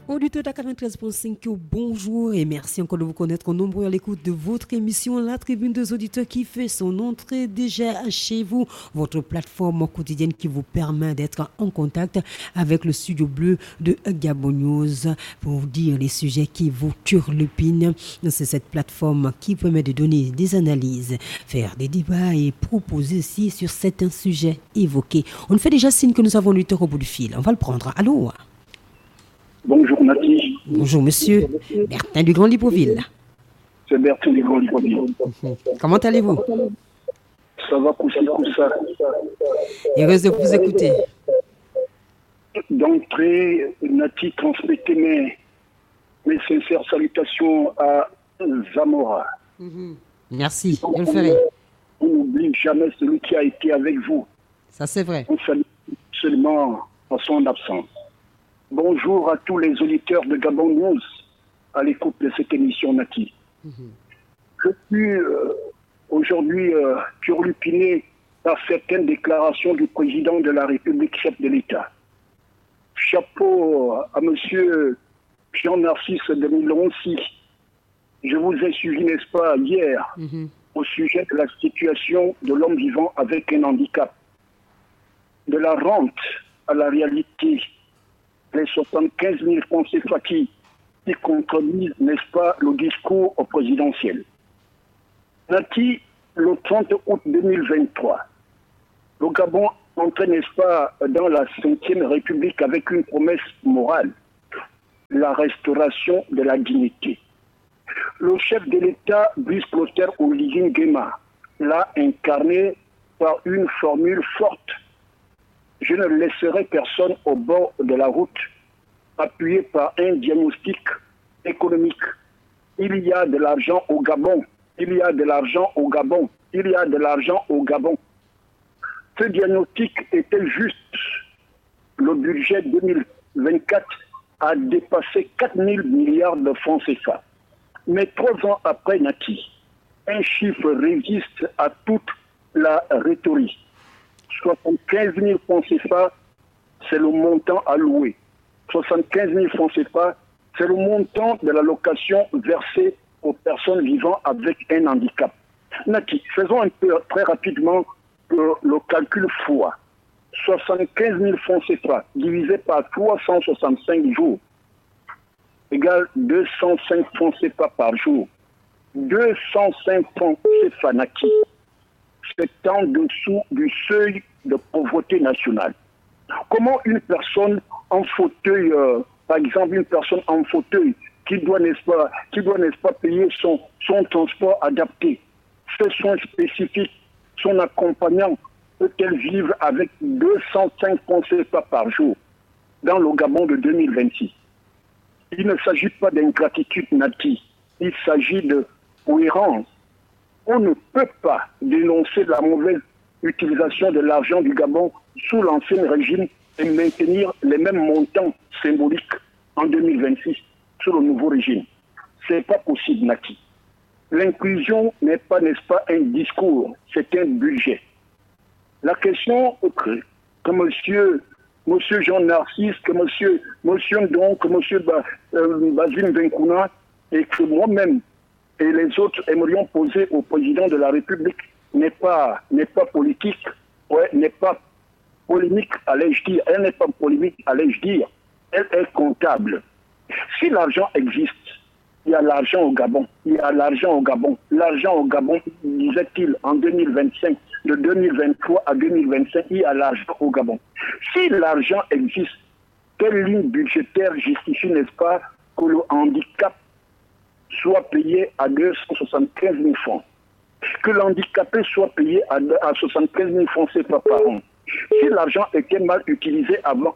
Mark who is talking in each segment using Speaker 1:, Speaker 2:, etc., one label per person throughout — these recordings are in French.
Speaker 1: Auditeur de 93.5, bonjour et merci encore de vous connaître nombreux à l'écoute de votre émission La Tribune des auditeurs qui fait son entrée déjà chez vous, votre plateforme quotidienne qui vous permet d'être en contact avec le studio bleu de Gabon News pour dire les sujets qui vous turlupinent. C'est cette plateforme qui permet de donner des analyses, faire des débats et proposer aussi sur certains sujets évoqués. On fait déjà signe que nous avons l'auditeur au bout du fil. On va le prendre. Allô?
Speaker 2: Bonjour Nati.
Speaker 1: Bonjour monsieur. Bertin du Grand Libreville.
Speaker 2: C'est Bertin du Grand Libreville.
Speaker 1: Comment allez-vous?
Speaker 2: Ça va pousser comme ça.
Speaker 1: Heureuse de vous écouter.
Speaker 2: D'entrée, Nati, transmettez mes sincères salutations à Zamora.
Speaker 1: Merci, je le ferai.
Speaker 2: On n'oublie jamais celui qui a été avec vous.
Speaker 1: Ça c'est vrai.
Speaker 2: On salue seulement en son absence. Bonjour à tous les auditeurs de Gabon News à l'écoute de cette émission Nati. Je suis aujourd'hui turlupiné par certaines déclarations du président de la République, chef de l'État. Chapeau à monsieur Jean-Narcisse de Miloncy. Je vous ai suivi, n'est-ce pas, hier, au sujet de la situation de l'homme vivant avec un handicap, de la rente à la réalité, les 75 000 francs CFA qui contredisent, n'est-ce pas, le discours au présidentiel. Nati, le 30 août 2023, le Gabon entrait, n'est-ce pas, dans la 5e République avec une promesse morale, la restauration de la dignité. Le chef de l'État, Brice Clotaire Oligui Nguema, l'a incarné par une formule forte. Je ne laisserai personne au bord de la route, appuyé par un diagnostic économique. Il y a de l'argent au Gabon, il y a de l'argent au Gabon, il y a de l'argent au Gabon. Ce diagnostic était juste. Le budget 2024 a dépassé 4 000 milliards de francs CFA. Mais 3 ans après Nati, un chiffre résiste à toute la rhétorique. 75 000 francs CFA, c'est le montant alloué. 75 000 francs CFA, c'est le montant de l'allocation versée aux personnes vivant avec un handicap. Nati, faisons un peu très rapidement le calcul fois. 75 000 francs CFA divisé par 365 jours égale 205 francs CFA par jour. 205 francs CFA Nati. C'est en dessous du seuil de pauvreté nationale. Comment une personne en fauteuil, par exemple une personne en fauteuil qui doit, n'est-ce pas, payer son transport adapté, ses soins spécifiques, son accompagnant, peut-elle vivre avec 205 francs CFA par jour dans le Gabon de 2026? Il ne s'agit pas d'ingratitude Nati, il s'agit de cohérence. On ne peut pas dénoncer la mauvaise utilisation de l'argent du Gabon sous l'ancien régime et maintenir les mêmes montants symboliques en 2026 sous le nouveau régime. Ce n'est pas possible, Nati. L'inclusion n'est pas, n'est-ce pas, un discours, c'est un budget. La question que monsieur Jean-Narcisse, que monsieur Ndon, que monsieur Basile Benkouna et que moi-même et les autres aimerions poser au président de la République n'est pas politique, n'est pas polémique, allais-je dire. Elle n'est pas polémique, allais-je dire. Elle est comptable. Si l'argent existe, il y a l'argent au Gabon. Il y a l'argent au Gabon. L'argent au Gabon, disait-il, en 2025, de 2023 à 2025, il y a l'argent au Gabon. Si l'argent existe, quelle ligne budgétaire justifie, n'est-ce pas, que le handicap soit payé à 275 000 francs, que l'handicapé soit payé à 75 000 francs CFA par an. Si l'argent était mal utilisé avant,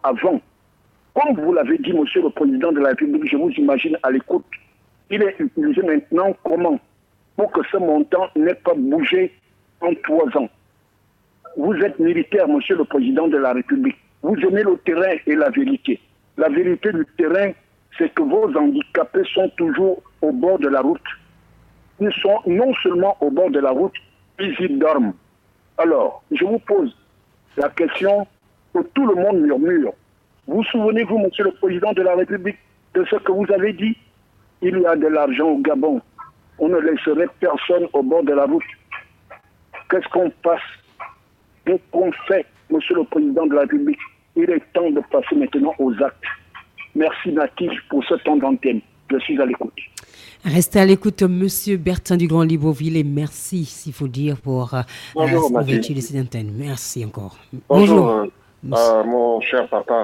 Speaker 2: comme vous l'avez dit, monsieur le président de la République, je vous imagine à l'écoute, il est utilisé maintenant comment? Pour que ce montant n'ait pas bougé en 3 ans. Vous êtes militaire, monsieur le président de la République. Vous aimez le terrain et la vérité. La vérité du terrain, c'est que vos handicapés sont toujours au bord de la route. Ils sont non seulement au bord de la route, ils y dorment. Alors, je vous pose la question que tout le monde murmure. Vous souvenez-vous, monsieur le président de la République, de de ce que vous avez dit. Il y a de l'argent au Gabon. On ne laisserait personne au bord de la route. Qu'est-ce qu'on passe? Qu'est-ce qu'on fait, Monsieur le Président de la République? Il est temps de passer maintenant aux actes. Merci Natif pour ce temps d'antenne. Je suis à l'écoute.
Speaker 1: Restez à l'écoute, Monsieur Bertin du Grand Libreville, et merci, s'il faut dire, pour l'ouverture de cette antenne. Merci encore.
Speaker 3: Bonjour. Mon cher papa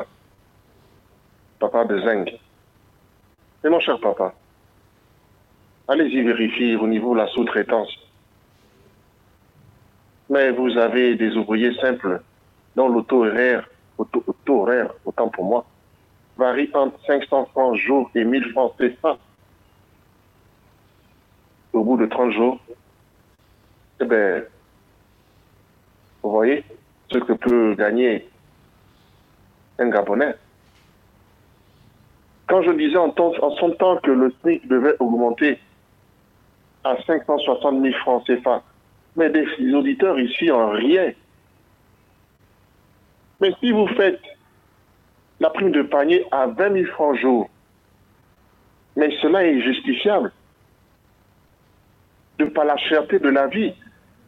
Speaker 3: de Zeng. Et mon cher papa, allez-y vérifier au niveau de la sous-traitance. Mais vous avez des ouvriers simples dont le taux horaire, autant pour moi, varie entre 500 francs jour et 1000 francs CFA. Au bout de 30 jours, eh bien, vous voyez ce que peut gagner un Gabonais. Quand je disais en son temps que le SMIC devait augmenter à 560 000 francs CFA, mais les auditeurs ici en rien. Mais si vous faites la prime de panier à 20 000 francs jour, mais cela est justifiable de par la cherté de la vie.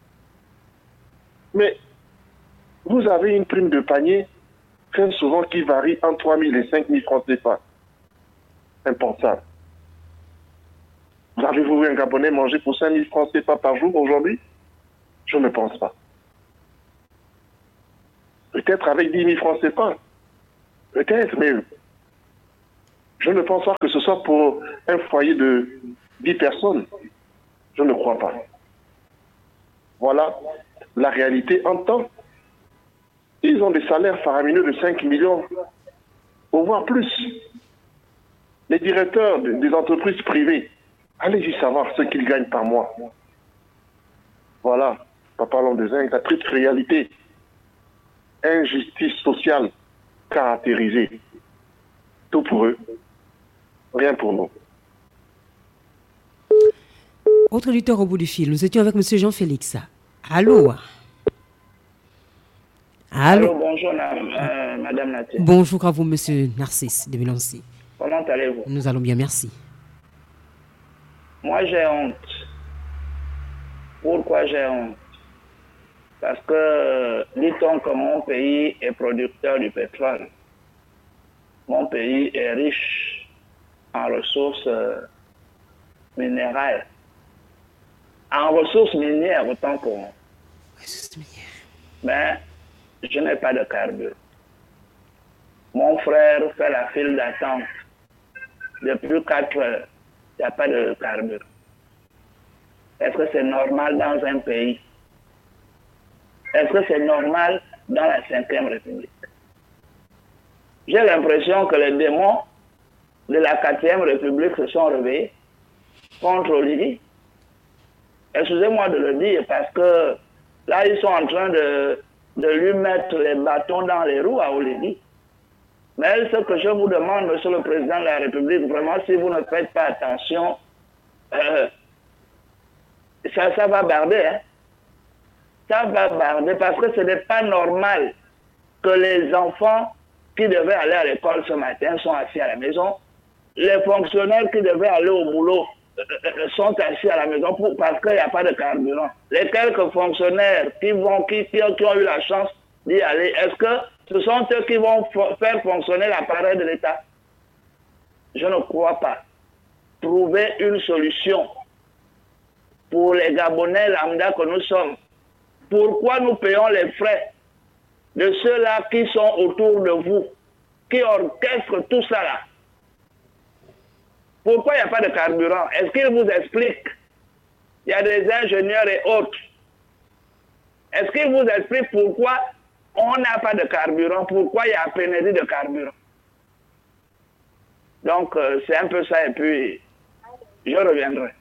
Speaker 3: Mais vous avez une prime de panier très souvent qui varie entre 3 000 et 5 000 francs CFA. Impensable. Vous avez-vous vu un Gabonais manger pour 5 000 francs CFA par jour aujourd'hui? Je ne pense pas. Peut-être avec 10 000 francs CFA. Peut-être, mais je ne pense pas que ce soit pour un foyer de 10 personnes. Je ne crois pas. Voilà la réalité en temps. Ils ont des salaires faramineux de 5 millions, voire plus. Les directeurs des entreprises privées, allez-y savoir ce qu'ils gagnent par mois. Voilà, papa Landezin, la triste réalité. Injustice sociale caractérisée. Tout pour eux, rien pour nous.
Speaker 1: Autre auditeur au bout du fil, nous étions avec M. Jean-Félix. Allô?
Speaker 4: Allô, bonjour Madame Natia.
Speaker 1: Bonjour à vous, M. Narcisse de Milancy.
Speaker 4: Comment allez-vous?
Speaker 1: Nous allons bien, merci.
Speaker 4: Moi, j'ai honte. Pourquoi j'ai honte? Parce que, dit-on que mon pays est producteur du pétrole. Mon pays est riche en ressources minérales. En ressources minières, autant pour moi. Mais je n'ai pas de carburant. Mon frère fait la file d'attente. Depuis 4 heures, il n'y a pas de carburant. Est-ce que c'est normal dans un pays? Est-ce que c'est normal dans la 5e République? J'ai l'impression que les démons de la 4e République se sont réveillés contre Olivier. Excusez-moi de le dire parce que là, ils sont en train de lui mettre les bâtons dans les roues à Olivier. Mais ce que je vous demande, Monsieur le Président de la République, vraiment, si vous ne faites pas attention, ça va barder. Hein? Ça va barder parce que ce n'est pas normal que les enfants qui devaient aller à l'école ce matin sont assis à la maison. Les fonctionnaires qui devaient aller au boulot sont assis à la maison parce qu'il n'y a pas de carburant. Les quelques fonctionnaires qui ont eu la chance d'y aller, est-ce que ce sont eux qui vont faire fonctionner l'appareil de l'État? Je ne crois pas. Trouver une solution pour les Gabonais lambda que nous sommes. Pourquoi nous payons les frais de ceux-là qui sont autour de vous, qui orchestrent tout ça là? Pourquoi il n'y a pas de carburant? Est-ce qu'ils vous expliquent? Il y a des ingénieurs et autres. Est-ce qu'ils vous expliquent pourquoi on n'a pas de carburant? Pourquoi il y a pénurie de carburant? Donc, c'est un peu ça et puis je reviendrai.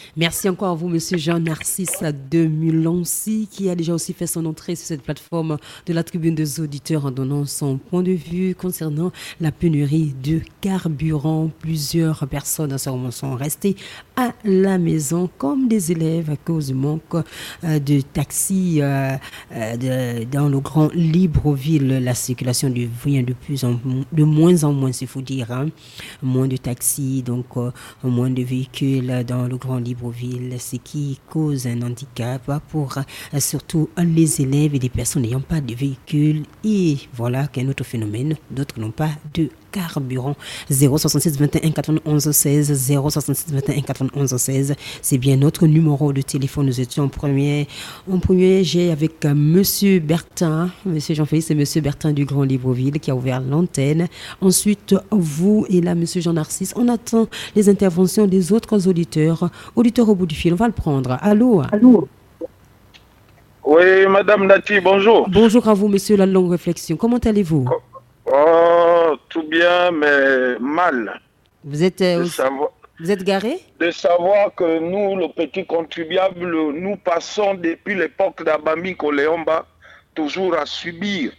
Speaker 1: Merci encore à vous, Monsieur Jean-Narcisse de Mulancy, qui a déjà aussi fait son entrée sur cette plateforme de la tribune des auditeurs en donnant son point de vue concernant la pénurie de carburant. Plusieurs personnes à ce moment sont restées à la maison, comme des élèves à cause du manque de taxis dans le grand Libreville. La circulation devient de moins en moins, il faut dire, hein. Moins de taxis, donc moins de véhicules dans le grand Libreville, ce qui cause un handicap pour surtout les élèves et les personnes n'ayant pas de véhicule. Et voilà qu'un autre phénomène, d'autres n'ont pas de carburant. 066 21 91 16 066 21 91 16, c'est bien notre numéro de téléphone. Nous étions en premier j'ai avec Monsieur Bertin, Monsieur Jean-Félix et Monsieur Bertin du Grand Libreville qui a ouvert l'antenne. Ensuite vous et là Monsieur Jean-Narcisse. On attend les interventions des autres auditeurs au bout du fil. On va le prendre. Allô.
Speaker 5: Oui, Madame Nati, bonjour.
Speaker 1: Bonjour à vous, Monsieur La Longue Réflexion. Comment allez-vous?
Speaker 5: Oh, tout bien, mais mal.
Speaker 1: Vous êtes garé?
Speaker 5: De savoir que nous, le petit contribuable, nous passons depuis l'époque d'Abami Koleomba toujours à subir.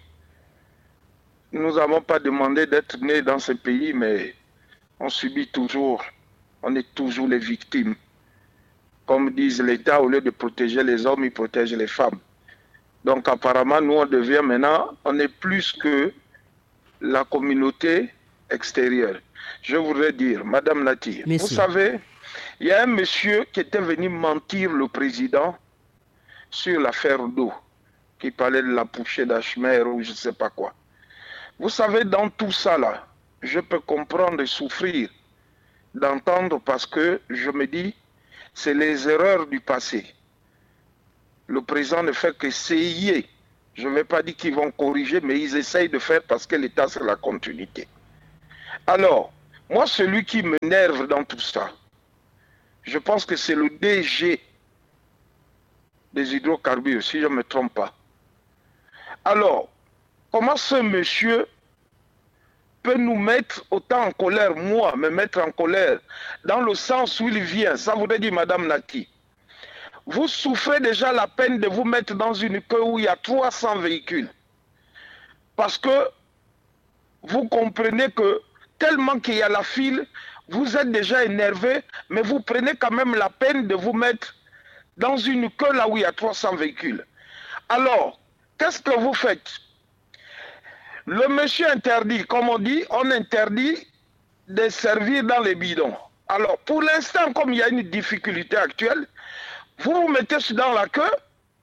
Speaker 5: Nous n'avons pas demandé d'être nés dans ce pays, mais on subit toujours. On est toujours les victimes. Comme disent l'État, au lieu de protéger les hommes, il protège les femmes. Donc apparemment, nous, on devient maintenant, on est plus que la communauté extérieure. Je voudrais dire, Madame Nati, vous savez, il y a un monsieur qui était venu mentir le président sur l'affaire d'eau, qui parlait de la pouchée d'Achmer ou je ne sais pas quoi. Vous savez, dans tout ça là, je peux comprendre et souffrir d'entendre parce que je me dis, c'est les erreurs du passé. Le président ne fait qu'essayer. Je ne vais pas dire qu'ils vont corriger, mais ils essayent de faire parce que l'État, c'est la continuité. Alors, moi, celui qui m'énerve dans tout ça, je pense que c'est le DG des hydrocarbures, si je ne me trompe pas. Alors, comment ce monsieur peut nous mettre autant en colère, moi, me mettre en colère, dans le sens où il vient? Ça voudrait dire, Madame Naki, vous souffrez déjà la peine de vous mettre dans une queue où il y a 300 véhicules. Parce que vous comprenez que tellement qu'il y a la file, vous êtes déjà énervé, mais vous prenez quand même la peine de vous mettre dans une queue là où il y a 300 véhicules. Alors, qu'est-ce que vous faites? Le monsieur interdit, comme on dit, on interdit de servir dans les bidons. Alors, pour l'instant, comme il y a une difficulté actuelle, vous vous mettez dans la queue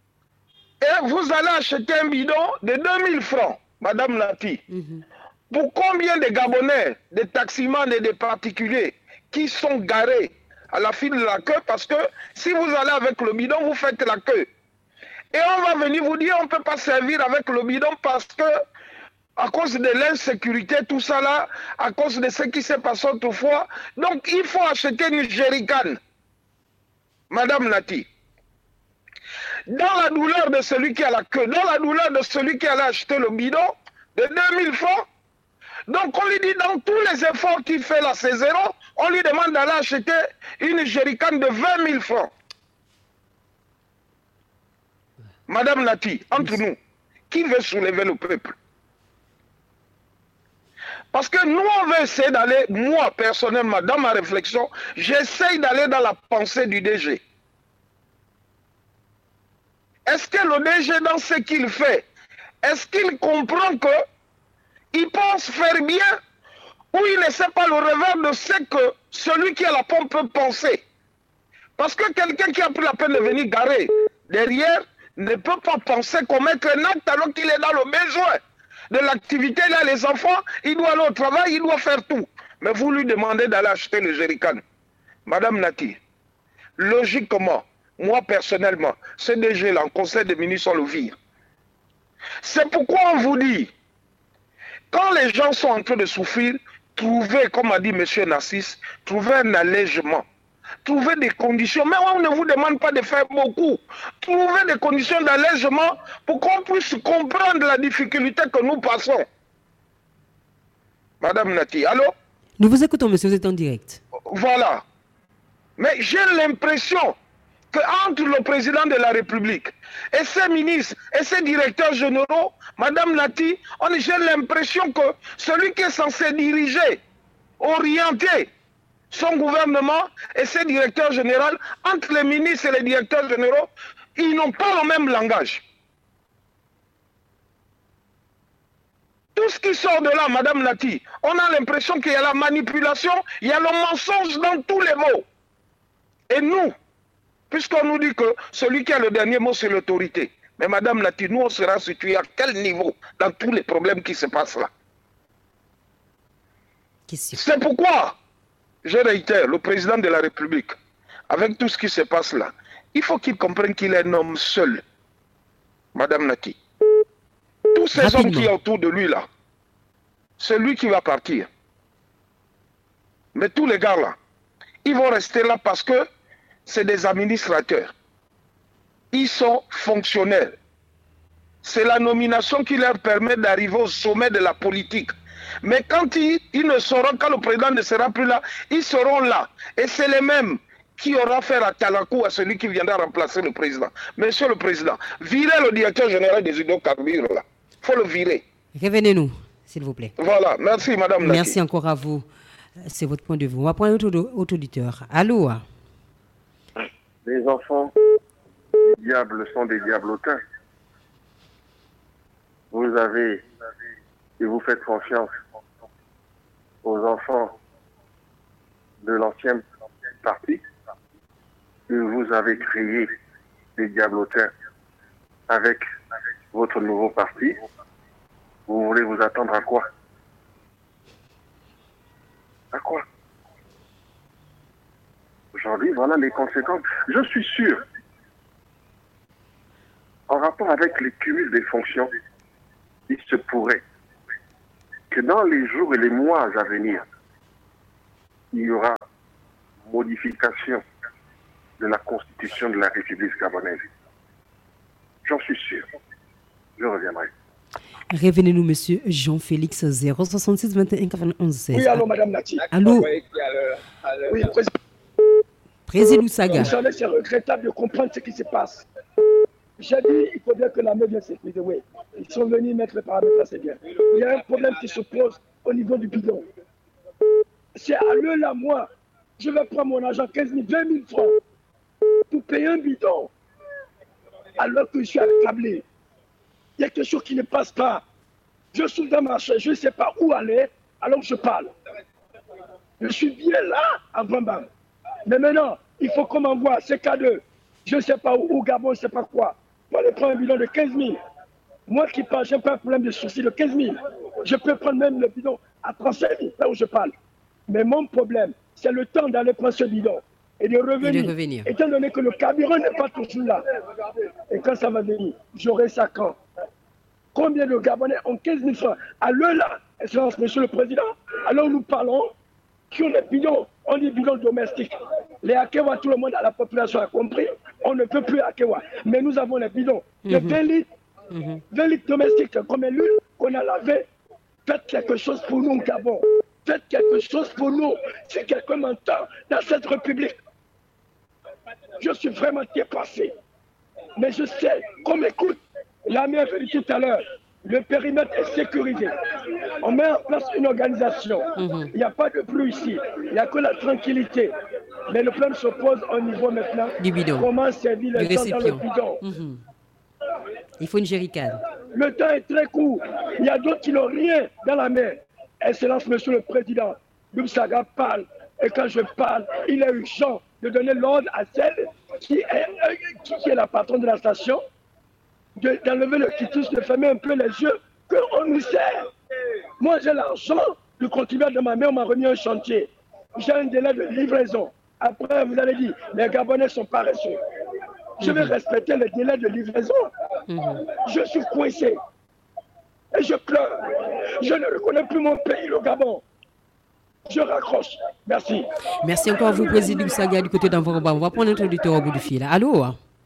Speaker 5: et vous allez acheter un bidon de 2000 francs, Madame Nati. Pour combien de Gabonais, de taximans et de particuliers qui sont garés à la file de la queue? Parce que si vous allez avec le bidon, vous faites la queue. Et on va venir vous dire on ne peut pas servir avec le bidon parce que à cause de l'insécurité, tout ça là, à cause de ce qui s'est passé autrefois, donc il faut acheter une jerrycan. Madame Nati, dans la douleur de celui qui a la queue, dans la douleur de celui qui allait acheter le bidon de 2000 francs, donc on lui dit dans tous les efforts qu'il fait là, c'est zéro, on lui demande d'aller acheter une jerrycan de 20 000 francs. Madame Nati, entre nous, qui veut soulever le peuple? Parce que nous, on veut essayer d'aller, moi personnellement, dans ma réflexion, j'essaye d'aller dans la pensée du DG. Est-ce que le DG, dans ce qu'il fait, est-ce qu'il comprend que il pense faire bien ou il ne sait pas le revers de ce que celui qui a la pompe peut penser? Parce que quelqu'un qui a pris la peine de venir garer derrière ne peut pas penser commettre un acte alors qu'il est dans le besoin de l'activité. Là, les enfants, il doit aller au travail, il doit faire tout. Mais vous lui demandez d'aller acheter le jerrycan. Madame Nati, logiquement, moi personnellement, ce DG-là, en conseil des ministres, on le vire. C'est pourquoi on vous dit, quand les gens sont en train de souffrir, trouvez, comme a dit M. Narcisse, trouvez un allègement. Trouvez des conditions, mais on ne vous demande pas de faire beaucoup. Trouvez des conditions d'allègement pour qu'on puisse comprendre la difficulté que nous passons. Madame Nati, allô?
Speaker 1: Nous vous écoutons, monsieur, vous êtes en direct.
Speaker 5: Voilà. Mais j'ai l'impression qu'entre le président de la République et ses ministres et ses directeurs généraux, Madame Nati, j'ai l'impression que celui qui est censé diriger, orienter son gouvernement et ses directeurs généraux, entre les ministres et les directeurs généraux, ils n'ont pas le même langage. Tout ce qui sort de là, Madame Nati, on a l'impression qu'il y a la manipulation, il y a le mensonge dans tous les mots. Et nous, puisqu'on nous dit que celui qui a le dernier mot, c'est l'autorité. Mais Madame Nati, nous, on sera situé à quel niveau dans tous les problèmes qui se passent là? C'est pourquoi, je réitère, le président de la République, avec tout ce qui se passe là, il faut qu'il comprenne qu'il est un homme seul. Madame Nati. Tous ces hommes qui sont autour de lui là, c'est lui qui va partir. Mais tous les gars là, ils vont rester là parce que c'est des administrateurs. Ils sont fonctionnaires. C'est la nomination qui leur permet d'arriver au sommet de la politique. Mais quand ils ne seront, quand le président ne sera plus là, ils seront là. Et c'est les mêmes qui aura fait à Talakou à celui qui viendra remplacer le président. Monsieur le président, virez le directeur général des hydrocarbures là. Il faut le virer.
Speaker 1: Revenez-nous, s'il vous plaît.
Speaker 5: Voilà, merci Madame Nati.
Speaker 1: Merci encore à vous. C'est votre point de vue. On va prendre autre auditeur. Allô?
Speaker 3: Les enfants du diable sont des diablotins. Vous avez et vous faites confiance aux enfants de l'ancien parti que vous avez créé des diablotins avec votre nouveau parti. Vous voulez vous attendre à quoi? À quoi? Aujourd'hui, voilà les conséquences. Je suis sûr, en rapport avec les cumuls des fonctions, il se pourrait que dans les jours et les mois à venir, il y aura modification de la constitution de la République gabonaise. J'en suis sûr. Je reviendrai.
Speaker 1: Revenez-nous, monsieur Jean-Félix 066 21 91 16.
Speaker 2: Oui, allô, Madame Nati.
Speaker 1: Allô.
Speaker 2: Oui,
Speaker 1: Président Saga.
Speaker 2: Vous savez, c'est regrettable de comprendre ce qui se passe. J'ai dit, il faudrait que l'armée vienne sécuriser. Oui, ils sont venus mettre les paramètres là, c'est bien. Il y a un problème qui se pose au niveau du bidon. C'est à eux là, moi, je vais prendre mon argent, 15 000, 20 000 francs, pour payer un bidon, alors que je suis accablé. Il y a quelque chose qui ne passe pas. Je suis dans ma chaise, je ne sais pas où aller, alors je parle. Je suis bien là, à Bambam. Mais maintenant, il faut qu'on m'envoie CK2, je ne sais pas où, Gabon, je ne sais pas quoi, pour aller prendre un bidon de 15 000. Moi qui parle, je n'ai pas un problème de souci de 15 000. Je peux prendre même le bidon à 35 000, là où je parle. Mais mon problème, c'est le temps d'aller prendre ce bidon et de revenir. Étant donné que le carburant n'est pas toujours là. Et quand ça va venir, j'aurai ça quand? Combien de Gabonais ont 15 000 francs? À l'heure là, Excellence, Monsieur le Président, alors nous parlons sur les bidons, on dit bidons domestiques. Les Akewa, tout le monde, la population a compris, on ne peut plus Akewa. Mais nous avons les bidons de 20 litres, 20 litres domestiques, comme l'huile qu'on a lavé. Faites quelque chose pour nous, Gabon. Faites quelque chose pour nous. Si quelqu'un m'entend dans cette République, je suis vraiment dépassé. Mais je sais qu'on m'écoute. L'armée est venue tout à l'heure. Le périmètre est sécurisé. On met en place une organisation. Il n'y a pas de pluie ici. Il n'y a que la tranquillité. Mais le problème se pose au niveau maintenant.
Speaker 1: Du bidon.
Speaker 2: Comment servir les gens dans le bidon?
Speaker 1: Il faut une jerrycan.
Speaker 2: Le temps est très court. Il y a d'autres qui n'ont rien dans la main. Excellence, Monsieur le Président, Lumsaga parle. Et quand je parle, il est urgent de donner l'ordre à celle qui est la patronne de la station, d'enlever le quitus, de fermer un peu les yeux, qu'on nous sert. Moi, j'ai l'argent du contribuable de ma main, on m'a remis un chantier. J'ai un délai de livraison. Après, vous allez dire, les Gabonais sont paresseux. Je vais respecter le délai de livraison. Je suis coincé. Et je pleure. Je ne reconnais plus mon pays, le Gabon. Je raccroche. Merci.
Speaker 1: Merci encore à vous, Président Saga, du côté d'Envoroba. On va prendre notre auditeur au bout du fil. Allô?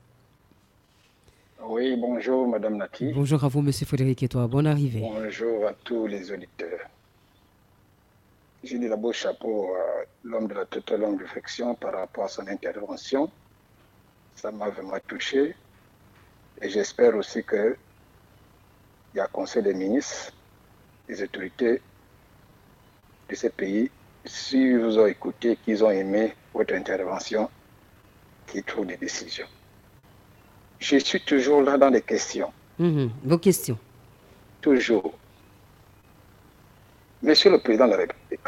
Speaker 6: Oui, bonjour, Madame Nati.
Speaker 1: Bonjour à vous, Monsieur Frédéric et toi. Bonne arrivée.
Speaker 6: Bonjour à tous les auditeurs. J'ai dit d'abord chapeau à l'homme de la totale longue réflexion par rapport à son intervention. Ça m'a vraiment touché. Et j'espère aussi qu'il y a un conseil des ministres, des autorités de ces pays, s'ils vous ont écouté, qu'ils ont aimé votre intervention, qu'ils trouvent des décisions. Je suis toujours là dans les questions.
Speaker 1: Vos questions.
Speaker 6: Toujours. Monsieur le Président de la République,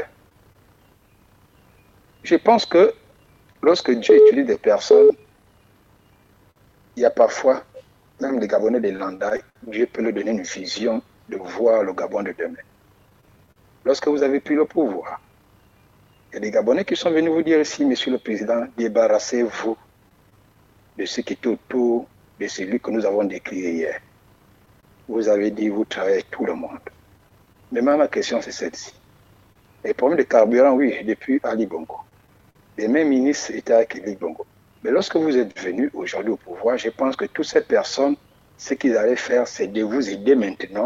Speaker 6: je pense que lorsque Dieu utilise des personnes, il y a parfois, même les Gabonais des Landaï, Dieu peut leur donner une vision de voir le Gabon de demain. Lorsque vous avez pris le pouvoir, il y a des Gabonais qui sont venus vous dire ici, Monsieur le Président, débarrassez-vous de ce qui est autour de celui que nous avons décrit hier. Vous avez dit, vous travaillez avec tout le monde. Mais ma question, c'est celle-ci. Les problèmes de carburant, oui, depuis Ali Bongo. Les mêmes ministres étaient avec Ali Bongo. Mais lorsque vous êtes venu aujourd'hui au pouvoir, je pense que toutes ces personnes, ce qu'ils allaient faire, c'est de vous aider maintenant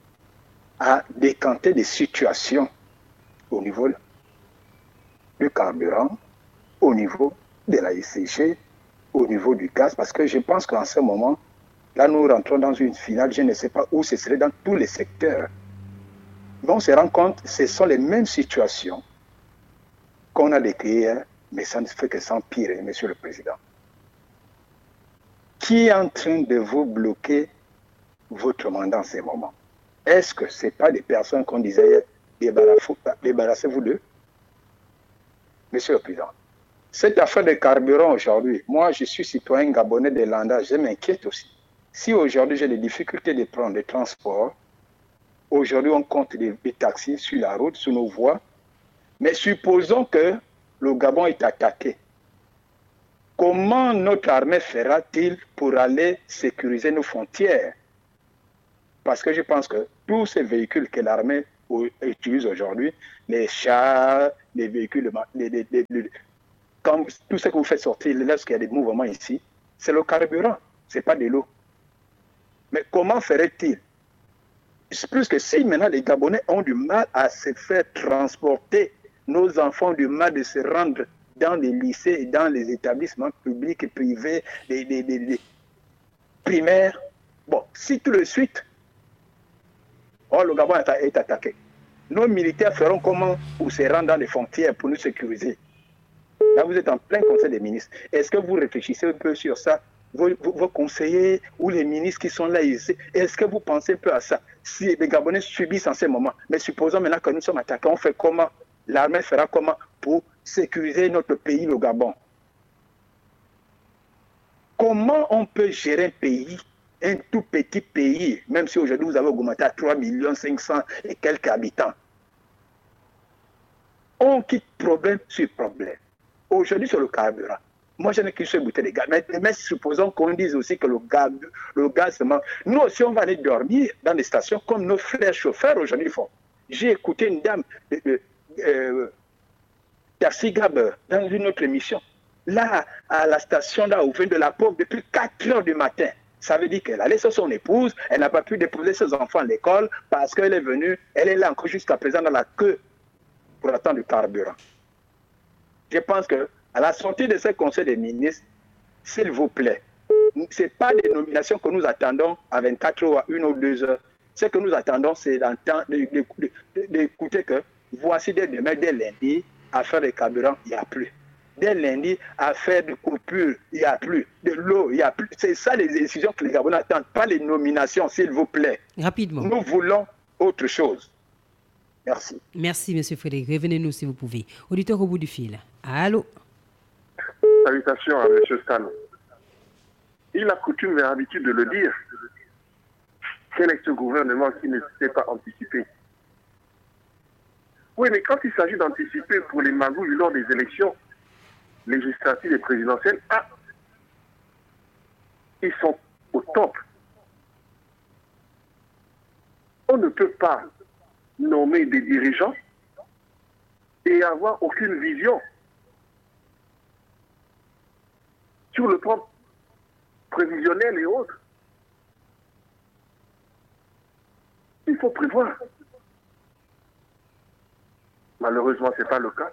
Speaker 6: à décanter des situations au niveau du carburant, au niveau de la ICG, au niveau du gaz, parce que je pense qu'en ce moment, là, nous rentrons dans une finale, je ne sais pas où ce serait dans tous les secteurs. Mais on se rend compte que ce sont les mêmes situations qu'on a décrites, mais ça ne fait que s'empirer, Monsieur le Président. Qui est en train de vous bloquer votre mandat en ce moment? Est-ce que ce n'est pas des personnes qu'on disait débarrassez-vous d'eux? Monsieur le Président, cette affaire de carburant aujourd'hui, moi je suis citoyen gabonais de l'ANDA, je m'inquiète aussi. Si aujourd'hui j'ai des difficultés de prendre des transports, aujourd'hui on compte des taxis sur la route, sur nos voies, mais supposons que le Gabon est attaqué. Comment notre armée fera-t-il pour aller sécuriser nos frontières? Parce que je pense que tous ces véhicules que l'armée utilise aujourd'hui, les chars, les véhicules, comme tout ce que vous faites sortir lorsqu'il y a des mouvements ici, c'est le carburant, ce n'est pas de l'eau. Mais comment ferait-il? C'est plus que si maintenant les Gabonais ont du mal à se faire transporter, nos enfants ont du mal de se rendre dans les lycées et dans les établissements publics et privés, les primaires. Bon, si tout de suite, le Gabon est attaqué, nos militaires feront comment pour se rendre dans les frontières pour nous sécuriser? Là, vous êtes en plein conseil des ministres. Est-ce que vous réfléchissez un peu sur ça? Vos conseillers ou les ministres qui sont là ici, est-ce que vous pensez un peu à ça? Si les Gabonais subissent en ce moment, mais supposons maintenant que nous sommes attaqués, on fait comment? L'armée fera comment pour sécuriser notre pays, le Gabon? Comment on peut gérer un pays, un tout petit pays, même si aujourd'hui vous avez augmenté à 3 500 000 et quelques habitants? On quitte problème sur problème. Aujourd'hui, sur le carburant, moi je n'ai qu'une seule bouteille de gaz, mais supposons qu'on dise aussi que le gaz, nous aussi on va aller dormir dans les stations comme nos frères chauffeurs aujourd'hui font. J'ai écouté une dame Taxi Gab dans une autre émission. Là, à la station là, où vient de la pauvre depuis 4 heures du matin. Ça veut dire qu'elle a laissé son épouse, elle n'a pas pu déposer ses enfants à l'école parce qu'elle est venue, elle est là encore jusqu'à présent dans la queue pour attendre du carburant. Je pense qu'à la sortie de ce conseil des ministres, s'il vous plaît, ce n'est pas des nominations que nous attendons à 24 heures, à 1 ou 2 heures. Ce que nous attendons, c'est d'écouter que voici dès demain, dès lundi, à faire des carburants, il n'y a plus. Dès lundi, à faire de coupures, il n'y a plus. De l'eau, il n'y a plus. C'est ça les décisions que les Gabonais attendent, pas les nominations, s'il vous plaît.
Speaker 1: Rapidement.
Speaker 6: Nous voulons autre chose. Merci.
Speaker 1: Merci, M. Frédéric. Revenez-nous si vous pouvez. Auditeur au bout du fil. Allô?
Speaker 3: Salutations à M. Stan. Il a coutume et l'habitude de le dire. Quel est ce gouvernement qui ne s'est pas anticipé? Oui, mais quand il s'agit d'anticiper pour les magouilles lors des élections législatives et présidentielles, ils sont au top. On ne peut pas nommer des dirigeants et avoir aucune vision sur le plan prévisionnel et autres. Il faut prévoir. Malheureusement, ce n'est pas le cas.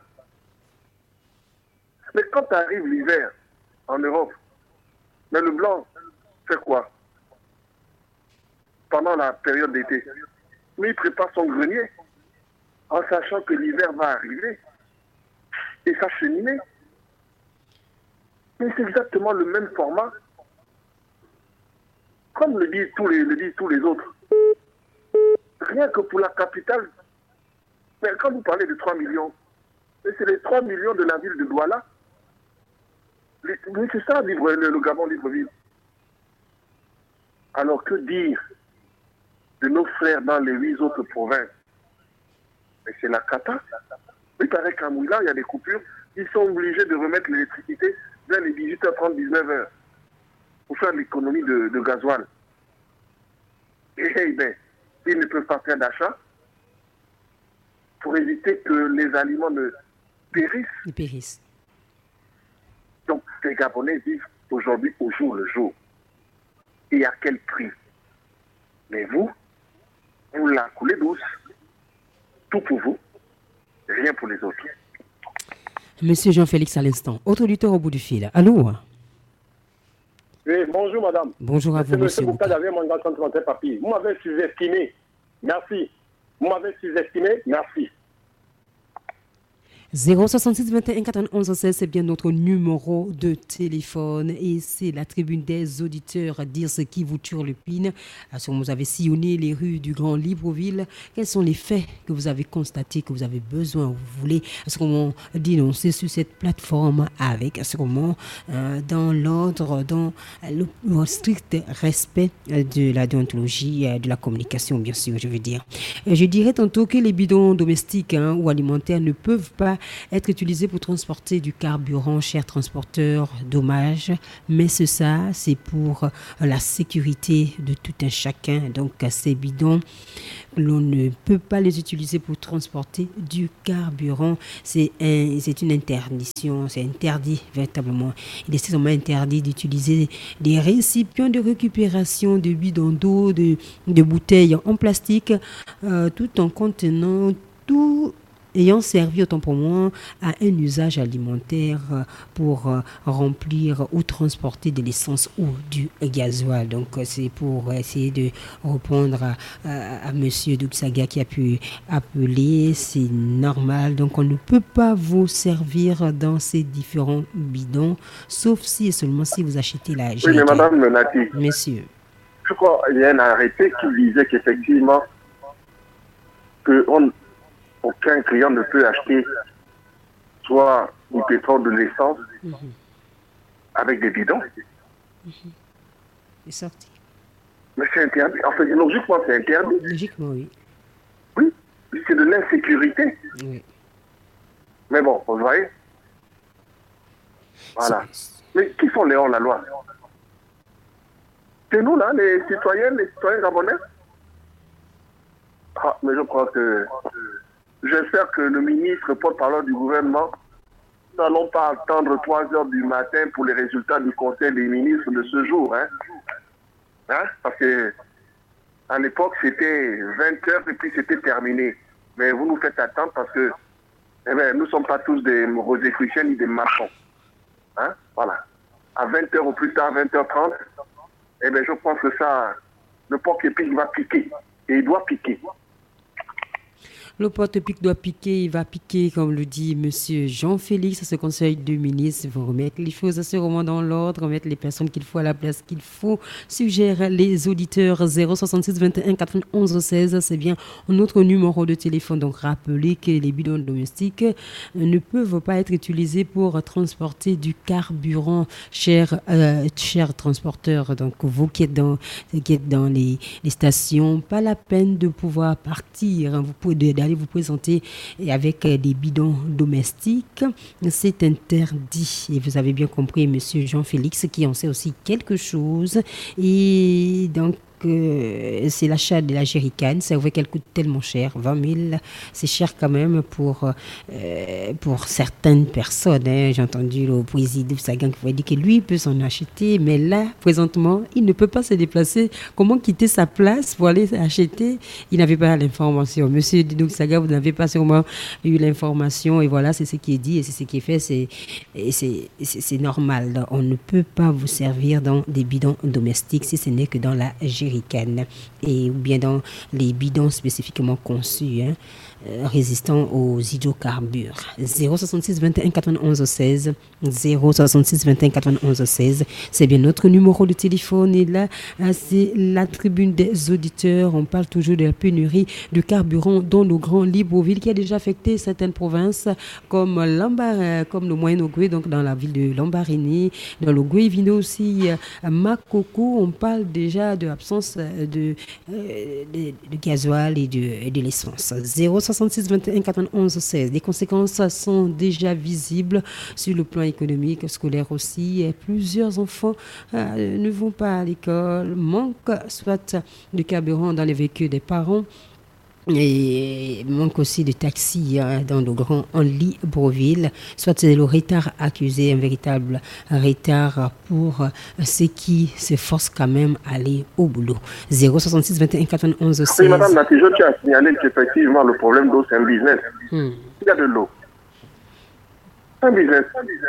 Speaker 3: Mais quand arrive l'hiver en Europe, mais le blanc fait quoi pendant la période d'été? Mais il prépare son grenier en sachant que l'hiver va arriver et s'acheminer. Mais c'est exactement le même format. Comme le disent tous les autres. Rien que pour la capitale. Mais quand vous parlez de 3 millions, c'est les 3 millions de la ville de Douala. C'est ça, le Gabon Libreville. Alors que dire de nos frères dans les 8 autres provinces? Mais c'est la cata. Il paraît qu'à Mouila, il y a des coupures. Ils sont obligés de remettre l'électricité vers les 18h30, 19h pour faire l'économie de gasoil. Et bien, ils ne peuvent pas faire d'achat pour éviter que les aliments ne périssent.
Speaker 1: Ils périssent.
Speaker 3: Donc, les Gabonais vivent aujourd'hui au jour le jour. Et à quel prix? Mais vous la coulez douce. Tout pour vous, rien pour les autres.
Speaker 1: Monsieur Jean-Félix à l'instant. Autre auditeur au bout du fil. Allô?
Speaker 7: Oui, bonjour madame.
Speaker 1: Bonjour à vous, monsieur Bouka.
Speaker 7: J'avais mon gars contre mon papier. Vous m'avez sous-estimé. Merci. Vous m'avez sous-estimé. Merci.
Speaker 1: 066 21 91 16, c'est bien notre numéro de téléphone et c'est la tribune des auditeurs à dire ce qui vous turlupine. À ce moment, vous avez sillonné les rues du Grand Libreville. Quels sont les faits que vous avez constatés, que vous avez besoin, vous voulez à ce moment dénoncer sur cette plateforme avec à ce moment dans l'ordre, dans le strict respect de la déontologie, de la communication, bien sûr, je veux dire. Je dirais tantôt que les bidons domestiques ou alimentaires ne peuvent pas être utilisés pour transporter du carburant, chers transporteurs, dommage, mais c'est pour la sécurité de tout un chacun. Donc ces bidons, l'on ne peut pas les utiliser pour transporter du carburant. C'est une interdiction, c'est interdit véritablement. Il est seulement interdit d'utiliser des récipients de récupération de bidons d'eau, de bouteilles en plastique, tout en contenant tout ayant servi autant pour moi à un usage alimentaire pour remplir ou transporter de l'essence ou du gasoil. Donc c'est pour essayer de répondre à monsieur Douksaga qui a pu appeler, c'est normal. Donc on ne peut pas vous servir dans ces différents bidons, sauf si et seulement si vous achetez la GT.
Speaker 3: Oui, mais madame Nati,
Speaker 1: monsieur,
Speaker 3: je crois qu'il y a un arrêté qui disait qu'effectivement aucun client ne peut acheter soit du pétrole, de l'essence avec des bidons.
Speaker 1: C'est sorti.
Speaker 3: Mais c'est interdit. En fait, logiquement, c'est interdit.
Speaker 1: Logiquement, oui.
Speaker 3: Oui, c'est de l'insécurité.
Speaker 1: Oui.
Speaker 3: Mais bon, vous voyez. Voilà. Mais qui sont les hors-la-loi? C'est nous, là, les citoyens gabonais. Ah, mais je crois que... J'espère que le ministre, porte-parole du gouvernement, n'allons pas attendre 3 heures du matin pour les résultats du Conseil des ministres de ce jour. Parce que à l'époque, c'était 20 heures et puis c'était terminé. Mais vous nous faites attendre parce que nous ne sommes pas tous des rosicruciens ni des maçons. Voilà. À 20 heures ou plus tard, 20h30, je pense que ça, le porc-épic va piquer. Et il doit piquer.
Speaker 1: Le porte-pique doit piquer, il va piquer, comme le dit monsieur Jean-Félix, à ce conseil de ministres. Il faut remettre les choses à ce moment dans l'ordre, remettre les personnes qu'il faut à la place qu'il faut, suggère les auditeurs. 066 21 91 16, c'est bien notre numéro de téléphone. Donc rappelez que les bidons domestiques ne peuvent pas être utilisés pour transporter du carburant, chers transporteurs. Donc vous qui êtes dans les stations, pas la peine de pouvoir partir, vous pouvez d'aller vous présenter avec des bidons domestiques, c'est interdit. Et vous avez bien compris, monsieur Jean-Félix, qui en sait aussi quelque chose. Et donc, que c'est l'achat de la jerrycan. C'est vrai qu'elle coûte tellement cher, 20 000, c'est cher quand même pour certaines personnes. Hein. J'ai entendu le président Sagan qui dire que lui peut s'en acheter, mais là, présentement, il ne peut pas se déplacer. Comment quitter sa place pour aller acheter? Il n'avait pas l'information. Monsieur Doudou Saga, vous n'avez pas sûrement eu l'information, et voilà, c'est ce qui est dit et c'est ce qui est fait. C'est normal. On ne peut pas vous servir dans des bidons domestiques si ce n'est que dans la jerrycan ou bien dans les bidons spécifiquement conçus, hein, résistants aux hydrocarbures. 066 21 91 16 066 21 91 16, c'est bien notre numéro de téléphone. Et là, c'est la tribune des auditeurs. On parle toujours de la pénurie de carburant dans nos grands Libreville qui a déjà affecté certaines provinces comme le Moyen-Ogooué, donc dans la ville de Lambaréné, dans le Goué-Vino aussi, Makoko. On parle déjà de l'absence de gasoil et de l'essence. 066 21 91 16. Les conséquences sont déjà visibles sur le plan économique, scolaire aussi. Et plusieurs enfants ne vont pas à l'école, manquent soit de carburant dans les véhicules des parents, et manque aussi de taxis dans le grand Libreville, soit c'est le retard accusé, un véritable retard pour ceux qui s'efforcent quand même à aller au boulot. 066 21 91 16.
Speaker 3: Oui, madame Nati, je tiens à signaler qu'effectivement le problème d'eau c'est un business. Il y a de l'eau. Un business.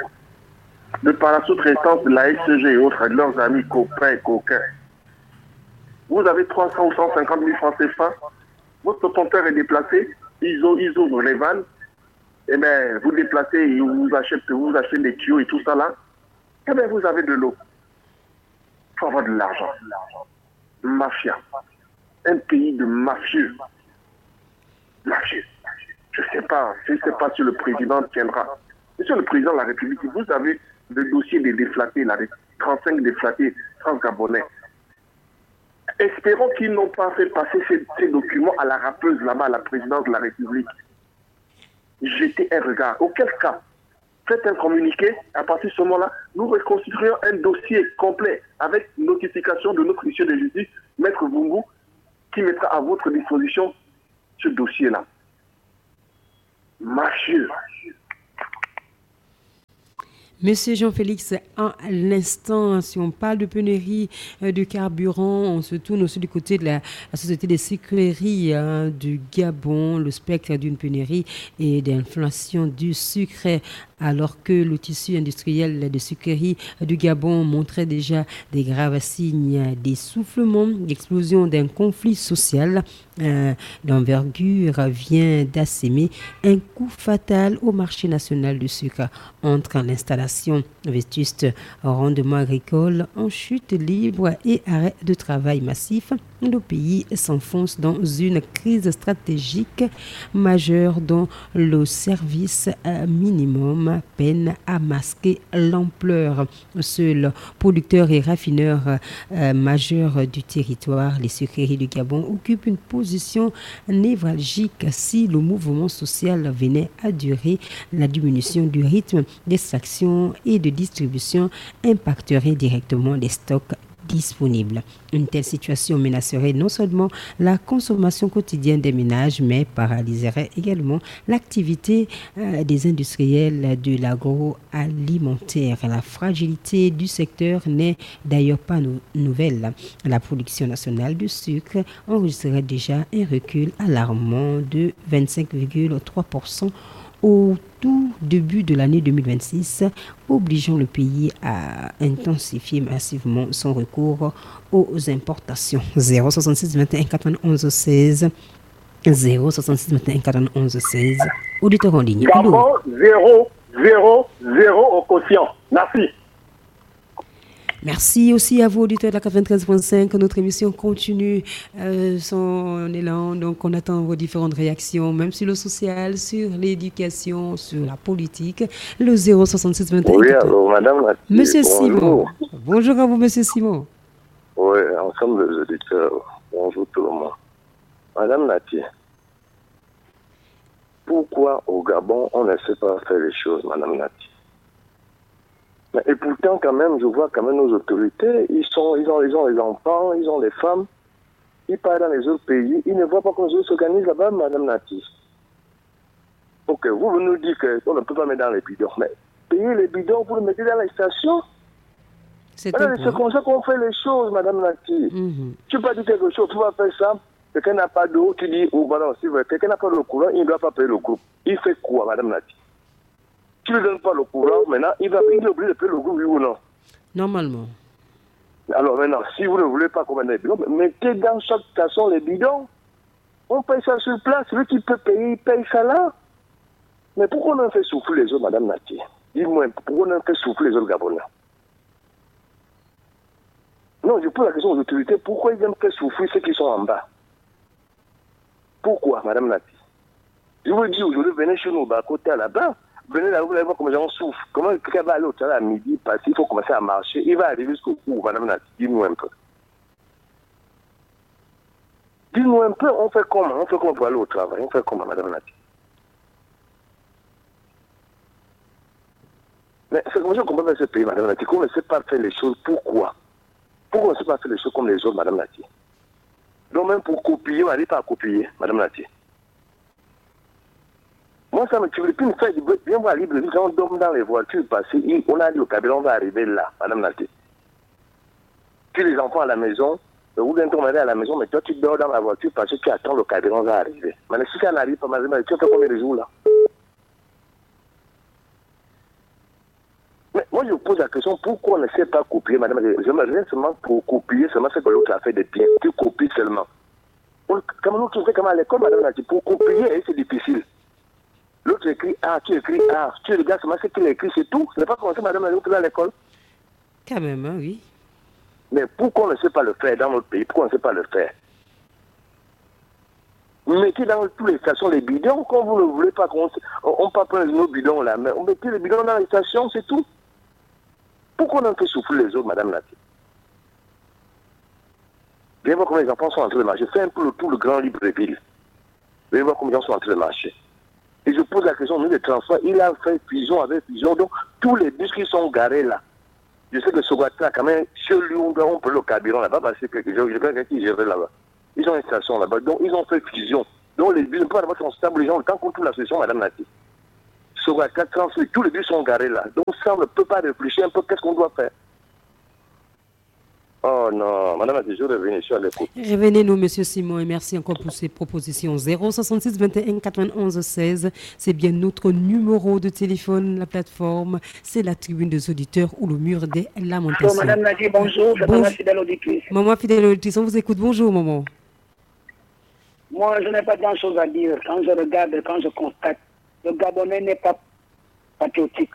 Speaker 3: De par la sous-traitance de la SCG et autres, de leurs amis copains et coquins. Vous avez 300 ou 150 000 francs CFA. Votre compteur est déplacé, ils ouvrent les vannes, et bien vous déplacez, et vous achetez des tuyaux et tout ça là, et bien vous avez de l'eau. Il faut avoir de l'argent. Mafia. Un pays de mafieux. Mafieux. Je ne sais pas si le président tiendra. Monsieur le président de la République, vous avez le dossier des déflatés, là, des 35 déflatés transgabonais. Espérons qu'ils n'ont pas fait passer ces documents à la rappeuse là-bas, à la présidence de la République. Jetez un regard. Auquel cas, faites un communiqué. À partir de ce moment-là, nous reconstituerons un dossier complet avec notification de notre huissier de justice, Maître Bungu, qui mettra à votre disposition ce dossier-là. Mafieux.
Speaker 1: Monsieur Jean-Félix, à l'instant, si on parle de pénurie de carburant, on se tourne aussi du côté de la Société des sucreries du Gabon, le spectre d'une pénurie et d'inflation du sucre, alors que le tissu industriel de sucreries du Gabon montrait déjà des graves signes d'essoufflement, d'explosion d'un conflit social d'envergure vient d'assaimer un coup fatal au marché national du sucre entre l'installation vétuste, rendement agricole en chute libre et arrêt de travail massif. Le pays s'enfonce dans une crise stratégique majeure dont le service minimum peine à masquer l'ampleur. Seul producteur et raffineur majeur du territoire, les sucreries du Gabon occupent une position névralgique. Si le mouvement social venait à durer, la diminution du rythme d'extraction et de distribution impacterait directement les stocks disponibles. Une telle situation menacerait non seulement la consommation quotidienne des ménages, mais paralyserait également l'activité des industriels de l'agroalimentaire. La fragilité du secteur n'est d'ailleurs pas nouvelle. La production nationale de sucre enregistrerait déjà un recul alarmant de 25,3% au tout début de l'année 2026, obligeant le pays à intensifier massivement son recours aux importations. 066 21 91 16 066 21 91 16. Auditeur en ligne.
Speaker 7: Gabon 0 0 0 au quotient. Merci.
Speaker 1: Merci aussi à vous, auditeurs de la 93.5. Notre émission continue son élan. Donc, on attend vos différentes réactions, même sur le social, sur l'éducation, sur la politique. Le 066 21.
Speaker 8: Oui, alors, madame Nati.
Speaker 1: Monsieur
Speaker 8: Bonjour.
Speaker 1: Simon. Bonjour à vous, monsieur Simon.
Speaker 8: Oui, ensemble les auditeurs. Bonjour tout le monde. Madame Nati, pourquoi au Gabon on ne sait pas faire les choses, madame Nati? Et pourtant, quand même, je vois quand même nos autorités, ils ont les enfants, ils ont les femmes, il part dans les autres pays, il ne voit pas comment les autres s'organisent là-bas, Madame Nati. Ok, vous nous dites qu'on ne peut pas mettre dans les bidons, mais payer les bidons, vous le mettez dans les stations. C'est comme ça qu'on fait les choses, Madame Nati. Tu peux pas dire quelque chose, tu vas faire ça, quelqu'un n'a pas d'eau, tu dis, oh, bah non, si quelqu'un n'a pas de courant, il ne doit pas payer le groupe. Il fait quoi, Madame Nati? Tu ne lui donnes pas le courant, maintenant, il est obligé de payer le groupe, oui ou non?
Speaker 1: Normalement.
Speaker 8: Alors maintenant, si vous ne voulez pas commander les bidons, mettez dans chaque station les bidons. On paye ça sur place, celui qui peut payer, il paye ça là. Mais pourquoi on en fait souffrir les autres, Madame Nati? Dis-moi, pourquoi on en fait souffrir les autres Gabonais? Non, je pose la question aux autorités, pourquoi ils aiment faire souffrir ceux qui sont en bas? Pourquoi, Madame Nati? Je vous dis aujourd'hui, venez chez nous, à côté là-bas, venez là, vous allez voir comment les gens souffrent. Comment quelqu'un va aller au travail à midi, parce qu'il faut commencer à marcher, il va arriver jusqu'au bout, Madame Nati, dis-nous un peu. Dis-nous un peu, on fait comment pour aller au travail? On fait comment, Madame Nati? Mais c'est comme ça qu'on peut faire ce pays, Madame Nati, qu'on ne sait pas faire les choses, pourquoi? Pourquoi on ne sait pas faire les choses comme les autres, Madame Nati? Donc même pour copier, on n'arrive pas à copier, Madame Nati. Moi, ça me tue. Puis, viens voir libre, quand on dorme dans les voitures, parce qu'on a dit au Kabila, on va arriver là, Madame Nati. Puis les enfants à la maison, vous bientôt on est à la maison, mais toi tu dors dans la voiture parce que tu attends le Kabila, on va arriver. Mais si ça n'arrive pas, Madame Nati, tu fais combien de jours là? Mais moi, je pose la question, pourquoi on ne sait pas copier, Madame? J'aimerais seulement pour copier seulement ce que l'autre a fait de bien. Tu copies seulement. Comme nous, tu fais comme à l'école, Madame Nati, pour copier, c'est difficile. L'autre écrit A, tu écris A. Tu regardes seulement ce qu'il écrit, c'est tout. Ce n'est pas comme ça, Madame Nati, à l'école.
Speaker 1: Quand même, hein, oui.
Speaker 8: Mais pourquoi on ne sait pas le faire dans notre pays? Pourquoi on ne sait pas le faire? Mettez dans toutes les stations les bidons, quand vous ne voulez pas qu'on on pas prendre nos bidons là, mais on mettez les bidons dans les stations, c'est tout. Pourquoi on en fait souffrir les autres, Madame Nati? Viens voir comment les enfants sont en train de marcher. Fais un peu le tour de Grand Libreville. Viens voir comment les gens sont en train de marcher. Et je pose la question, nous, les transports, il a fait fusion avec fusion, donc tous les bus qui sont garés là. Je sais que Sogatra, quand même, chez lui, on peut le carburant là-bas, parce que je quelqu'un qui gérait là-bas. Ils ont une station là-bas, donc ils ont fait fusion. Donc les bus, ne peuvent pas sont stables, les gens, le temps qu'on trouve la solution, Madame Nati. Sogatra, tous les bus sont garés là. Donc ça, on ne peut pas réfléchir un peu, qu'est-ce qu'on doit faire? Oh non, Madame Nati, je reviens, je suis à l'écoute.
Speaker 1: Revenez-nous, Monsieur Simon, et merci encore pour ces propositions. 066 21 91 16, c'est bien notre numéro de téléphone, la plateforme, c'est la tribune des auditeurs ou le mur des lamentations.
Speaker 4: Bonjour, Madame Nati, bonjour, c'est Maman Fidèle Auditrice.
Speaker 1: Maman Fidèle Auditrice, on vous écoute, bonjour, maman.
Speaker 4: Moi, je n'ai pas grand-chose à dire. Quand je regarde, quand je constate, le Gabonais n'est pas patriotique.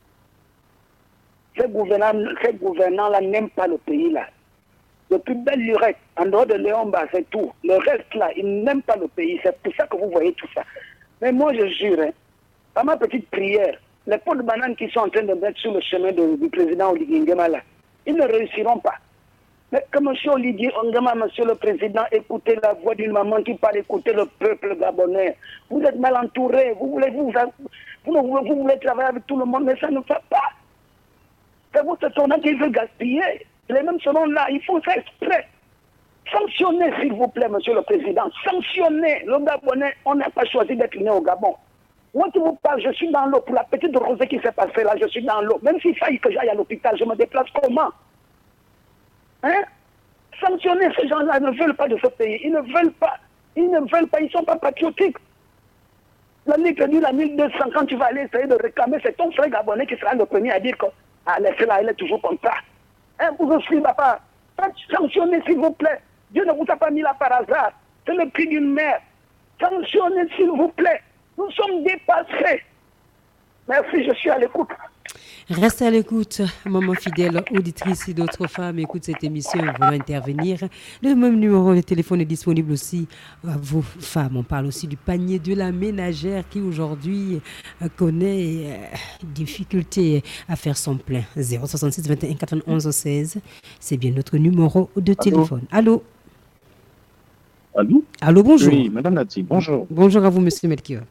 Speaker 4: Ces gouvernants-là n'aiment pas le pays-là. Depuis belle lurette, en dehors de Léon-Bas, c'est tout. Le reste là, ils n'aiment pas le pays. C'est pour ça que vous voyez tout ça. Mais moi, je jure, par ma petite prière, les pots de bananes qui sont en train de mettre sur le chemin du président Olivier Nguema là, ils ne réussiront pas. Mais que M. Olivier Nguema, M. le Président, écoutez la voix d'une maman qui parle, écouter le peuple gabonais. Vous êtes mal entourés, vous voulez travailler avec tout le monde, mais ça ne fait pas. C'est vous, ce tournant qui veut gaspiller. Les mêmes selon-là, il faut faire exprès. Sanctionnez, s'il vous plaît, Monsieur le Président. Sanctionnez. Le Gabonais, on n'a pas choisi d'être né au Gabon. Moi qui vous parle, je suis dans l'eau. Pour la petite rosée qui s'est passée là, je suis dans l'eau. Même s'il faille que j'aille à l'hôpital, je me déplace comment? Hein? Sanctionner ces gens-là, ils ne veulent pas de ce pays. Ils ne veulent pas. Ils ne sont pas patriotiques. L'année que dit la 1200, quand tu vas aller essayer de réclamer, c'est ton frère gabonais qui sera le premier à dire que laissez-la, elle est toujours comme ça. Hein, vous aussi, papa. Sanctionnez, s'il vous plaît. Dieu ne vous a pas mis là par hasard. C'est le prix d'une mère. Sanctionnez, s'il vous plaît. Nous sommes dépassés. Merci, je suis à l'écoute.
Speaker 1: Restez à l'écoute, maman fidèle, auditrice et d'autres femmes écoutent cette émission et veulent intervenir. Le même numéro de téléphone est disponible aussi à vos femmes. On parle aussi du panier de la ménagère qui aujourd'hui connaît difficulté à faire son plein. 066 21 91 16, c'est bien notre numéro de téléphone. Allô?
Speaker 9: Allô?
Speaker 1: Allô, bonjour.
Speaker 9: Oui, Madame Nati, bonjour.
Speaker 1: Bonjour à vous, Monsieur Melchior.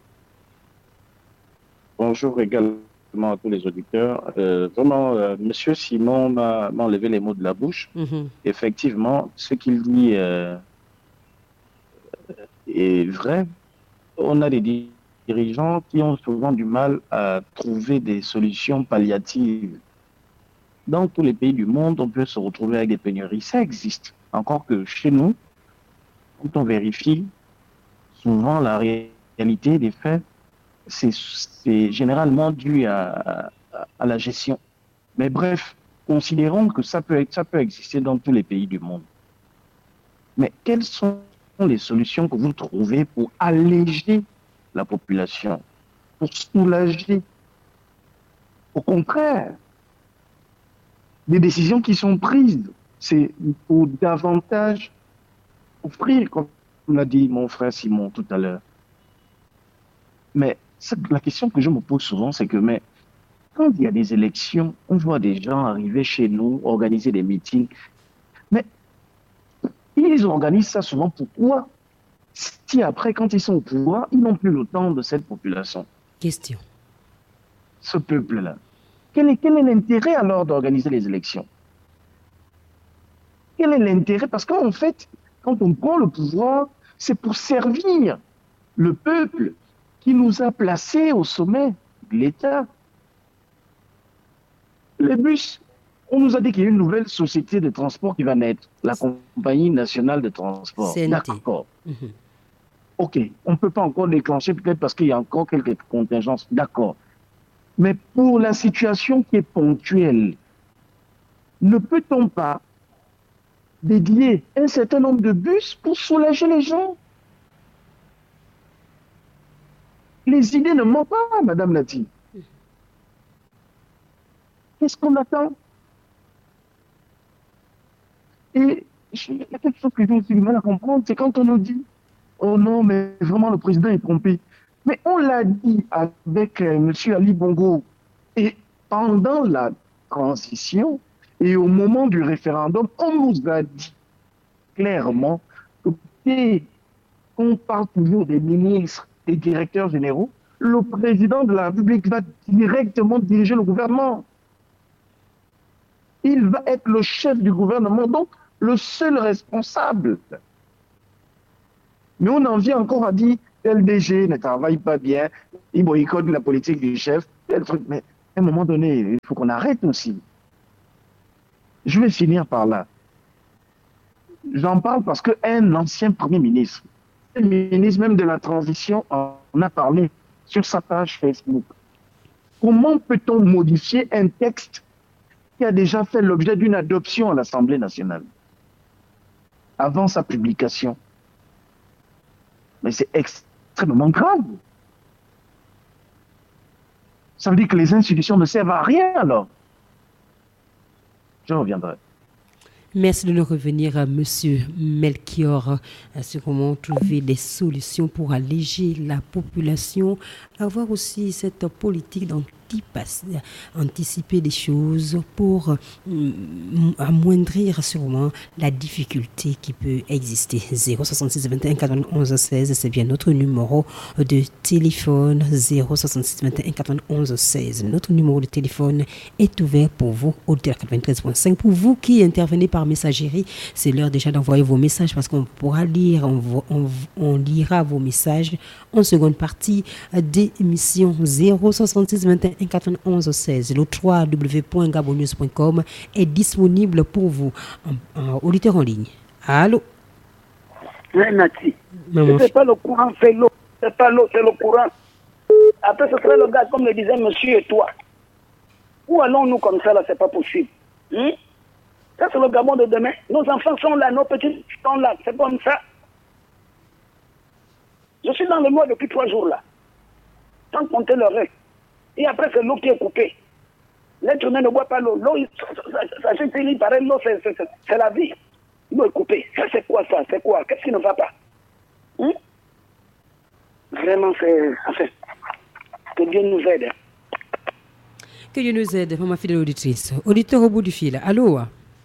Speaker 9: Bonjour également à tous les auditeurs. Vraiment, Monsieur Simon m'a enlevé les mots de la bouche. Effectivement, ce qu'il dit est vrai, on a des dirigeants qui ont souvent du mal à trouver des solutions palliatives. Dans tous les pays du monde, on peut se retrouver avec des pénuries. Ça existe. Encore que chez nous, quand on vérifie, souvent la réalité des faits, c'est généralement dû à la gestion. Mais bref, considérons que ça peut exister dans tous les pays du monde. Mais quelles sont les solutions que vous trouvez pour alléger la population, pour soulager? Au contraire, les décisions qui sont prises, c'est pour davantage offrir, comme l'a dit mon frère Simon tout à l'heure. Mais la question que je me pose souvent, c'est que quand il y a des élections, on voit des gens arriver chez nous, organiser des meetings. Mais ils organisent ça souvent pourquoi? Si après, quand ils sont au pouvoir, ils n'ont plus le temps de cette population.
Speaker 1: Question.
Speaker 9: Ce peuple-là. Quel est l'intérêt alors d'organiser les élections? Quel est l'intérêt? Parce qu'en fait, quand on prend le pouvoir, c'est pour servir le peuple qui nous a placés au sommet de l'État. Les bus, on nous a dit qu'il y a une nouvelle société de transport qui va naître, la Compagnie nationale de transport.
Speaker 1: CNT.
Speaker 9: D'accord. OK, on ne peut pas encore déclencher peut-être parce qu'il y a encore quelques contingences. D'accord. Mais pour la situation qui est ponctuelle, ne peut-on pas dédier un certain nombre de bus pour soulager les gens? Les idées ne mentent pas, Madame Nati. Qu'est-ce qu'on attend? Et il y a quelque chose que j'ai aussi du mal à comprendre, c'est quand on nous dit « Oh non, mais vraiment le président est trompé ». Mais on l'a dit avec M. Ali Bongo. Et pendant la transition et au moment du référendum, on nous a dit clairement que qu'on parle toujours des ministres, des directeurs généraux, le président de la République va directement diriger le gouvernement. Il va être le chef du gouvernement, donc le seul responsable. Mais on en vient encore à dire LDG ne travaille pas bien, il boycotte la politique du chef, tel truc. Mais à un moment donné, il faut qu'on arrête aussi. Je vais finir par là. J'en parle parce qu'un ancien Premier ministre, un ministre même de la transition, en a parlé sur sa page Facebook. Comment peut-on modifier un texte qui a déjà fait l'objet d'une adoption à l'Assemblée nationale avant sa publication? Mais c'est extrêmement grave. Ça veut dire que les institutions ne servent à rien alors. Je reviendrai.
Speaker 1: Merci de nous revenir, Monsieur Melchior, sur comment trouver des solutions pour alléger la population, avoir aussi cette politique anticiper des choses pour amoindrir sûrement la difficulté qui peut exister. 066 21 91 16, c'est bien notre numéro de téléphone. 066 21 91 16. Notre numéro de téléphone est ouvert pour vous, auditeur 93.5. Pour vous qui intervenez par messagerie, c'est l'heure déjà d'envoyer vos messages parce qu'on pourra lire, on lira vos messages en seconde partie d'émission. 066 21 91 16. Le www.gabonnews.com est disponible pour vous en auditeur en ligne. Allô?
Speaker 2: Oui, Nati. C'est pas le courant, c'est l'eau. C'est pas l'eau, c'est le courant. Après, ce serait le gaz, comme le disait monsieur et toi. Où allons-nous comme ça, là? C'est pas possible. Ça, c'est le Gabon de demain. Nos enfants sont là, nos petits sont là. C'est comme ça. Je suis dans le mois depuis 3 jours, là. Sans compter le reste. Et après, c'est l'eau qui est coupée. L'être humain ne boit pas l'eau. L'eau, ça il paraît, l'eau, c'est la vie. L'eau est coupée. Ça, c'est quoi, ça? C'est quoi? Qu'est-ce qui ne va pas? Vraiment, c'est... Enfin, que Dieu nous aide.
Speaker 1: Que Dieu nous aide, ma fidèle auditrice. Auditeur au bout du fil. Allô?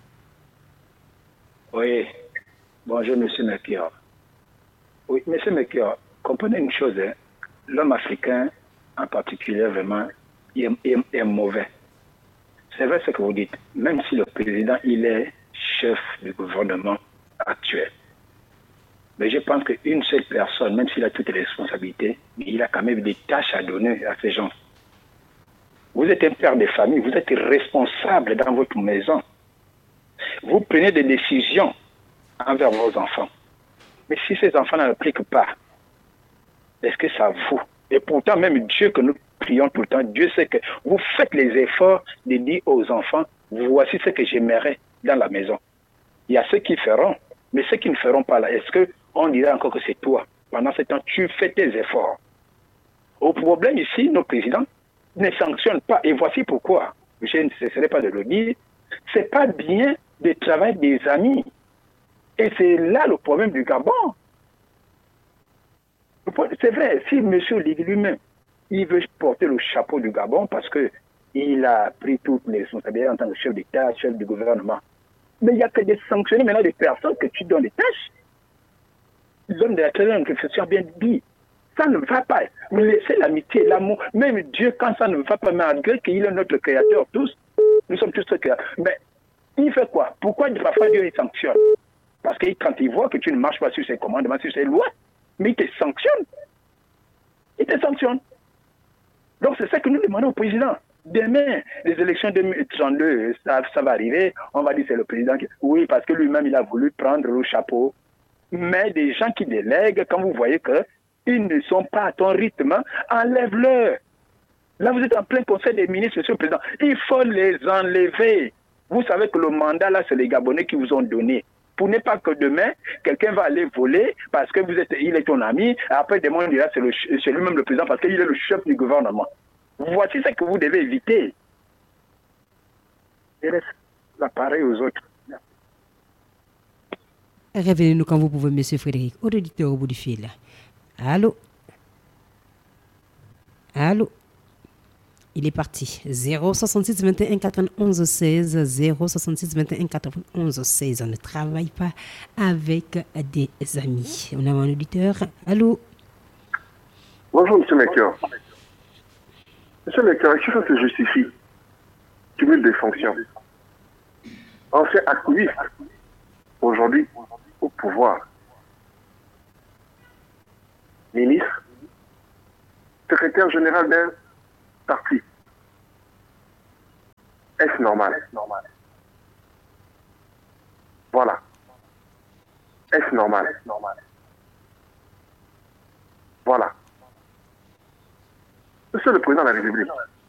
Speaker 6: Oui. Bonjour, monsieur Melchior. Oui, monsieur Melchior, comprenez une chose, hein. L'homme africain, en particulier, vraiment, il est mauvais. C'est vrai ce que vous dites. Même si le président, il est chef du gouvernement actuel. Mais je pense qu'une seule personne, même s'il a toutes les responsabilités, il a quand même des tâches à donner à ces gens. Vous êtes un père de famille, vous êtes responsable dans votre maison. Vous prenez des décisions envers vos enfants. Mais si ces enfants n'appliquent pas, est-ce que ça vaut? Et pourtant, même Dieu que nous prions tout le temps, Dieu sait que vous faites les efforts de dire aux enfants, voici ce que j'aimerais dans la maison. Il y a ceux qui feront, mais ceux qui ne feront pas là, est-ce qu'on dira encore que c'est toi? Pendant ce temps, tu fais tes efforts. Au problème ici, nos présidents ne sanctionnent pas. Et voici pourquoi. Je ne cesserai pas de le dire. C'est pas bien de travailler des amis. Et c'est là le problème du Gabon. C'est vrai, si M. Ligui lui-même, il veut porter le chapeau du Gabon parce qu'il a pris toutes les responsabilités en tant que chef d'État, chef du gouvernement. Mais il n'y a que des sanctionner maintenant des personnes que tu donnes des tâches. L'homme de la création que ce bien dit. Ça ne va pas. Vous laissez l'amitié, l'amour. Même Dieu, quand ça ne va pas, malgré qu'il est notre créateur, tous, nous sommes tous créateurs. Mais il fait quoi? Pourquoi parfois Dieu il sanctionne? Parce que quand il voit que tu ne marches pas sur ses commandements, sur ses lois, mais il te sanctionne. Il te sanctionne. Donc c'est ça que nous demandons au président. Demain, les élections 2032, ça va arriver. On va dire c'est le président qui... Oui, parce que lui-même, il a voulu prendre le chapeau. Mais des gens qui délèguent, quand vous voyez qu'ils ne sont pas à ton rythme, enlève-le. Là, vous êtes en plein conseil des ministres, monsieur le président. Il faut les enlever. Vous savez que le mandat, là, c'est les Gabonais qui vous ont donné. Pour ne pas que demain, quelqu'un va aller voler parce que il est ton ami. Après, demain, on dira c'est lui-même le président parce qu'il est le chef du gouvernement. Voici ce que vous devez éviter. Et laisse l'appareil aux autres.
Speaker 1: Révélez-nous quand vous pouvez, monsieur Frédéric. Auditeur au bout du fil. Allô? Allô? Il est parti. 066 21 91 16. 066 21 91 16. On ne travaille pas avec des amis. On a un auditeur. Allô?
Speaker 3: Bonjour, monsieur Maker. Monsieur Maker, est-ce que ça se justifie? Cumul des fonctions. Ancien activiste, aujourd'hui, au pouvoir. Ministre, secrétaire général d'un parti. Est-ce normal? Voilà. Est-ce normal? Voilà. Monsieur le Président de la République,